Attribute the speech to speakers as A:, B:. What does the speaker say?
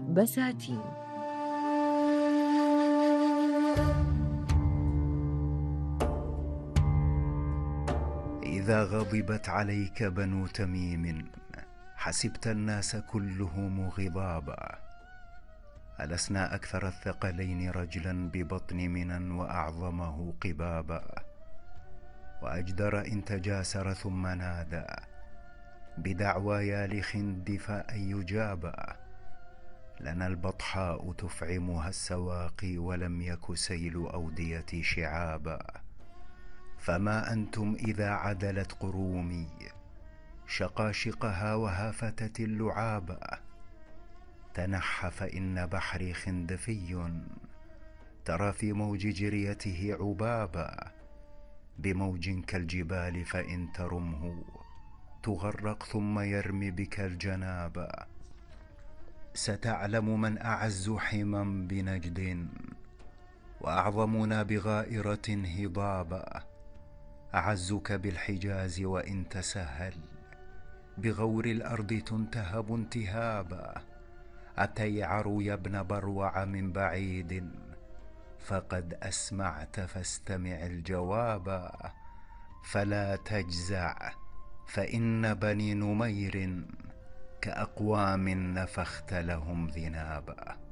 A: بساتين.
B: إذا غضبت عليك بنو تميم حسبت الناس كلهم غضابا. ألسنا أكثر الثقلين رجلا ببطن منى وأعظمه قبابا، وأجدر إن تجاسر ثم نادى بدعوى يا لخندف أن يجابا. لنا البطحاء تفعمها السواقي ولم يك سيل أوديتي شعابا. فما أنتم إذا عدلت قرومي شقاشقها وهافتت اللعابا. تنح فإن بحري خندفي ترى في موج جريته عبابا. بموج كالجبال فإن ترمه تغرق ثم يرمي بك الجنابا. ستعلم من أعز حما بنجد وأعظمنا بغائرة هضابا. أعزك بالحجاز وإن تسهل بغور الأرض تنتهب انتهابا. أتيعر يا ابن بروع من بعيد فقد أسمعت فاستمع الجوابا. فلا تجزع فإن بني نمير كأقوام نفخت لهم ذنابا.